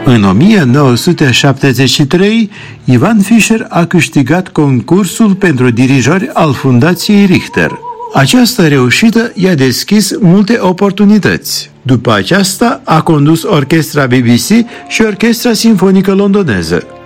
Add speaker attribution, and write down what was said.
Speaker 1: În 1973, Ivan Fischer a câștigat concursul pentru dirijori al Fundației Richter. Această reușită i-a deschis multe oportunități. După aceasta a condus orchestra BBC și orchestra sinfonică londoneză.